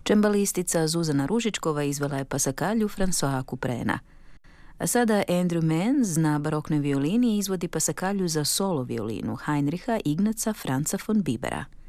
Čembalistica Zuzana Ružičkova izvela je pasakalju Françoisa Couperena. A sada Andrew Mann na baroknoj violini izvodi pasakalju za solo violinu Heinricha Ignaca Franza von Bibera.